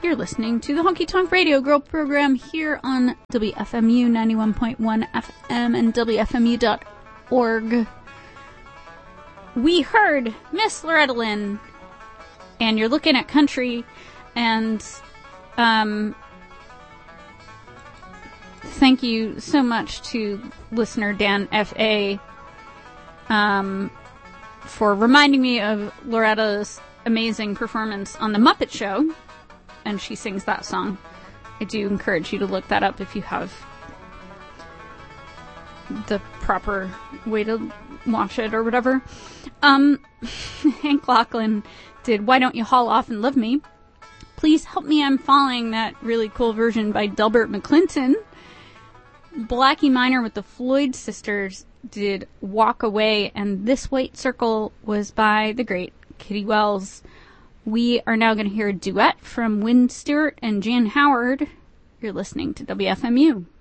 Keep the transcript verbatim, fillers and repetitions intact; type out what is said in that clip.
You're listening to the Honky Tonk Radio Girl program here on W F M U ninety-one point one F M and W F M U dot org. We heard Miss Loretta Lynn, and you're looking at country, and um, thank you so much to listener Dan F A um, for reminding me of Loretta's amazing performance on The Muppet Show, and she sings that song. I do encourage you to look that up if you have the proper way to watch it or whatever. Um, Hank Lachlan did Why Don't You Haul Off and Love Me. Please Help Me, I'm Falling, that really cool version by Delbert McClinton. Blackie Minor with the Floyd Sisters did Walk Away, and This White Circle was by the great Kitty Wells. We are now going to hear a duet from Wynn Stewart and Jan Howard. You're listening to W F M U.